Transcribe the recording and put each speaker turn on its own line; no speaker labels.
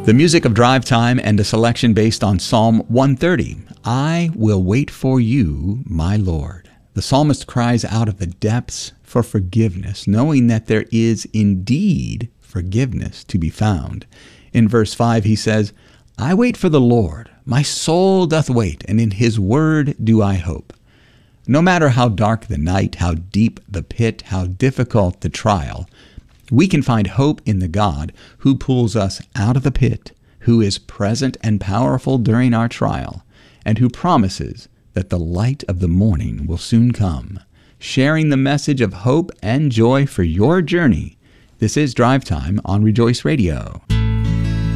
The music of Drive Time and a selection based on Psalm 130. I will wait for you, my Lord. The psalmist cries out of the depths for forgiveness, knowing that there is indeed forgiveness to be found. In verse 5, he says, I wait for the Lord. My soul doth wait, and in his word do I hope. No matter how dark the night, how deep the pit, how difficult the trial, we can find hope in the God who pulls us out of the pit, who is present and powerful during our trial, and who promises that the light of the morning will soon come. Sharing the message of hope and joy for your journey, this is Drive Time on Rejoice Radio.